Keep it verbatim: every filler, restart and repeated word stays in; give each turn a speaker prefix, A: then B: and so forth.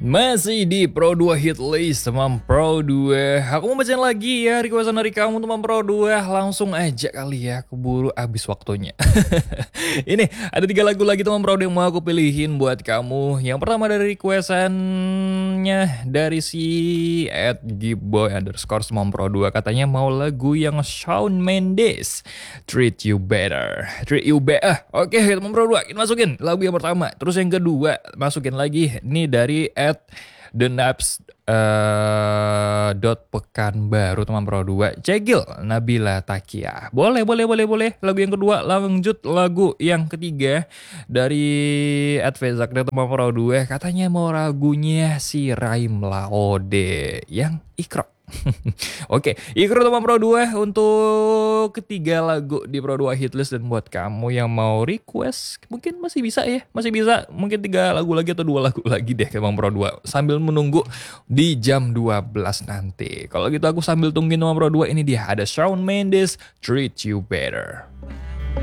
A: Masih di Pro dua Hit List teman Pro dua. Aku mau bacain lagi ya requestan dari kamu teman Pro dua. Langsung aja kali ya, keburu habis waktunya. Ini ada tiga lagu lagi teman Pro dua yang mau aku pilihin buat kamu. Yang pertama dari requestannya dari si at gibboy underscore teman Pro dua. Katanya mau lagu yang Shawn Mendes, Treat You Better. Treat You Better. Oke teman Pro dua, kita masukin lagu yang pertama. Terus yang kedua masukin lagi. Ini dari at the naps uh, dot pekanbaru teman Pro dua. Cegil Nabila Takia. Boleh boleh boleh boleh. Lagu yang kedua lanjut lagu yang ketiga dari at Fezakda teman Pro dua. Katanya mau lagunya si Raim Laode yang Ikro. Oke, Ikro teman Pro dua untuk ketiga lagu di Pro dua Hitlist. Dan buat kamu yang mau request, mungkin masih bisa ya, masih bisa mungkin tiga lagu lagi atau dua lagu lagi deh teman Pro dua sambil menunggu di jam dua belas nanti. Kalau gitu aku sambil tungguin teman Pro dua, ini dia ada Shawn Mendes, Treat You Better.